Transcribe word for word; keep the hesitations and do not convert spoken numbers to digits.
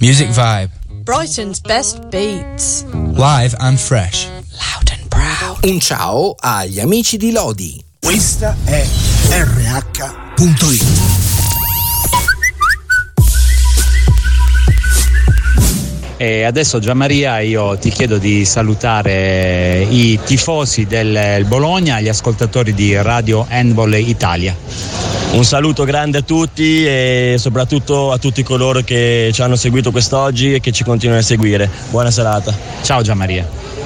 Music Vibe. Brighton's best beats. Live and fresh. Loud and proud. Un ciao agli amici di Lodi. Questa è R H punto it. E adesso Gianmaria, io ti chiedo di salutare i tifosi del Bologna, gli ascoltatori di Radio Handball Italia. Un saluto grande a tutti e soprattutto a tutti coloro che ci hanno seguito quest'oggi e che ci continuano a seguire. Buona serata. Ciao Gianmaria.